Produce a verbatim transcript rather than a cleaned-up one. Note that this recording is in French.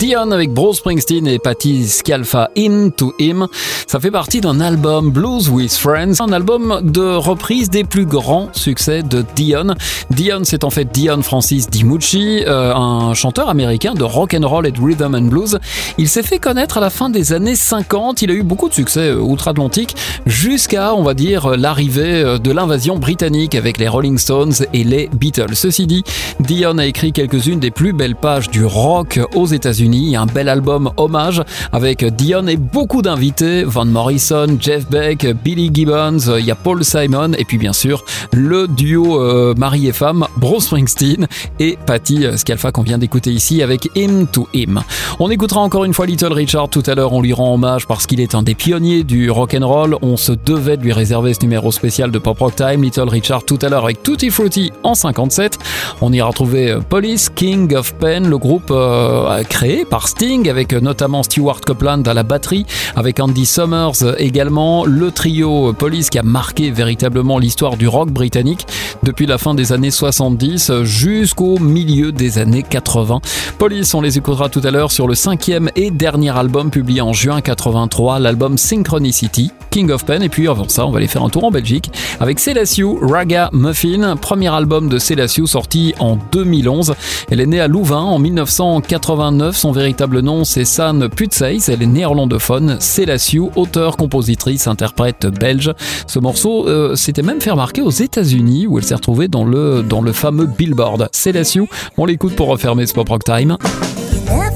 Dion avec Bruce Springsteen et Patti Scialfa, In to Him. Ça fait partie d'un album Blues with Friends, un album de reprise des plus grands succès de Dion. Dion, c'est en fait Dion Francis DiMucci, euh, un chanteur américain de rock and roll et de rhythm and blues. Il s'est fait connaître à la fin des années cinquante. Il a eu beaucoup de succès outre-Atlantique jusqu'à, on va dire, l'arrivée de l'invasion britannique avec les Rolling Stones et les Beatles. Ceci dit, Dion a écrit quelques-unes des plus belles pages du rock aux États-Unis. Un bel album hommage avec Dion et beaucoup d'invités, Van Morrison, Jeff Beck, Billy Gibbons, il y a Paul Simon et puis bien sûr le duo euh, mari et femme Bruce Springsteen et Patti Scialfa qu'on vient d'écouter ici avec Him to Him. On écoutera encore une fois Little Richard tout à l'heure, on lui rend hommage parce qu'il est un des pionniers du rock'n'roll. On se devait de lui réserver ce numéro spécial de Pop Rock Time. Little Richard tout à l'heure avec Tutti Frutti en cinquante-sept. On ira retrouver Police, King of Pain, le groupe euh, créé par Sting avec notamment Stewart Copeland à la batterie, avec Andy Summers également, le trio Police qui a marqué véritablement l'histoire du rock britannique depuis la fin des années soixante-dix jusqu'au milieu des années quatre-vingts. Police, on les écoutera tout à l'heure sur le cinquième et dernier album publié en juin quatre-vingt-trois, l'album Synchronicity, King of Pain. Et puis avant ça, on va aller faire un tour en Belgique avec Selassiou, Raga Muffin, premier album de Selassiou sorti en deux mille onze. Elle est née à Louvain en mille neuf cent quatre-vingt-neuf. Son véritable nom, c'est San Putseis. Elle est néerlandophone. Selassiou, auteure, compositrice, interprète belge. Ce morceau euh, s'était même fait remarquer aux États-Unis où elle s'est retrouvée dans le, dans le fameux Billboard. Selassiou, on l'écoute pour refermer ce Pop Rock Time. Never